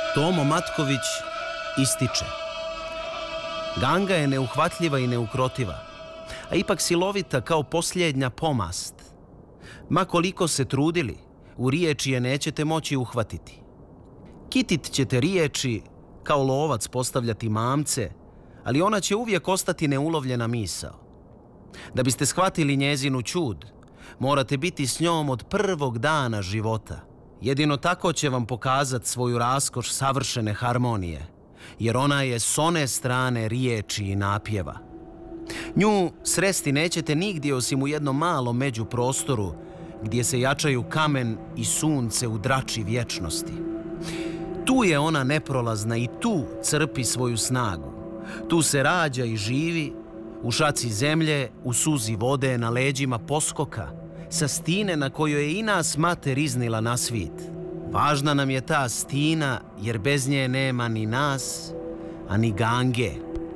Tomo Matković ističe: Ganga je neuhvatljiva i neukrotiva, a ipak silovita kao posljednja pomast. Ma koliko se trudili, u riječi je nećete moći uhvatiti. Kitit ćete riječi, kao lovac postavljati mamce, ali ona će uvijek ostati neulovljena misao. Da biste shvatili njezinu ćud, morate biti s njom od prvog dana života. Jedino tako će vam pokazati svoju raskoš savršene harmonije, jer ona je s one strane riječi i napjeva. Nju sresti nećete nigdje osim u jednom malom međuprostoru gdje se jačaju kamen i sunce u drači vječnosti. Tu je ona neprolazna i tu crpi svoju snagu. Tu se rađa i živi, u šaci zemlje, u suzi vode, na leđima poskoka, sa stine na kojoj je i nas mater iznila na svit. Važna nam je ta stina, jer bez nje nema ni nas, a ni Gange.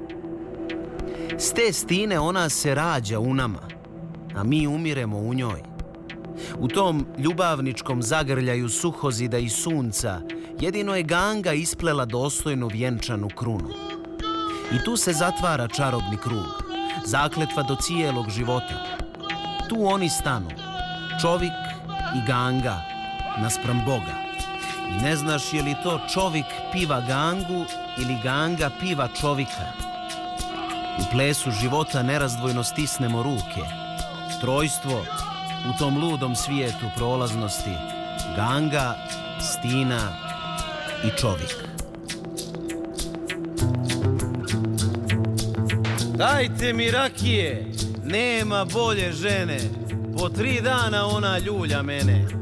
S te stine ona se rađa u nama, a mi umiremo u njoj. U tom ljubavničkom zagrljaju suhozida i sunca jedino je Ganga isplela dostojnu vjenčanu krunu. I tu se zatvara čarobni krug, zakletva do cijelog života. Tu oni stanu, čovjek i Ganga, naspram Boga. I ne znaš je li to čovjek piva Gangu ili Ganga piva čovjeka. U plesu života nerazdvojno stisnemo ruke. Trojstvo u tom ludom svijetu prolaznosti, Ganga, stina i čovjek. Dajte mi rakije, nema bolje žene, po 3 dana ona ljulja mene.